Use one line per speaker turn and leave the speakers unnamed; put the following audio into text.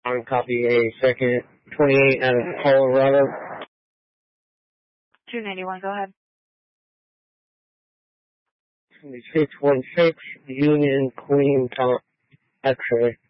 On copy a second 28 out of Colorado.
291, go ahead.
2616 Union Queen Top X-ray.